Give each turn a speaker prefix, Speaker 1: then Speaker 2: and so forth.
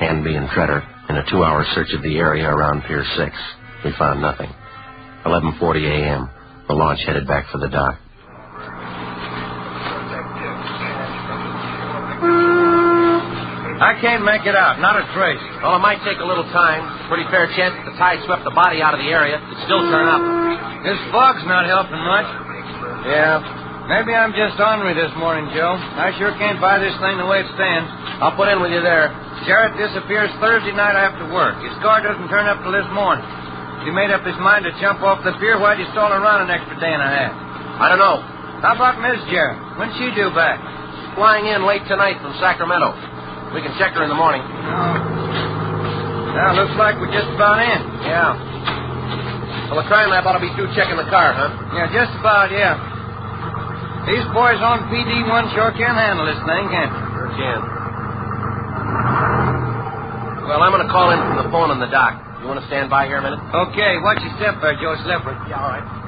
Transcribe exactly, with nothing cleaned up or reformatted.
Speaker 1: Canby and Treader in a two-hour search of the area around Pier six. We found nothing. eleven forty a.m., the launch headed back for the dock.
Speaker 2: I can't make it out. Not a trace.
Speaker 1: Well, it might take a little time. Pretty fair chance that the tide swept the body out of the area. It'd still turn up.
Speaker 2: This fog's not helping much.
Speaker 1: Yeah.
Speaker 2: Maybe I'm just ornery this morning, Joe. I sure can't buy this thing the way it stands.
Speaker 1: I'll put in with you there.
Speaker 2: Jarrett disappears Thursday night after work. His car doesn't turn up till this morning. If he made up his mind to jump off the pier, why'd he stall around an extra day and a half?
Speaker 1: I don't know.
Speaker 2: How about Miss Jarrett? When'd she due back?
Speaker 1: Flying in late tonight from Sacramento. We can check her in the morning.
Speaker 2: Oh. Now, looks like we're just about in.
Speaker 1: Yeah. Well, the crime lab ought to be through checking the car, huh?
Speaker 2: Yeah, just about, yeah. These boys on P D one sure can handle this thing, can't they?
Speaker 1: Sure can. Well, I'm going to call in from the phone on the dock. You want to stand by here a minute?
Speaker 2: Okay, watch your step there, Joe Slipper.
Speaker 1: Yeah, all right.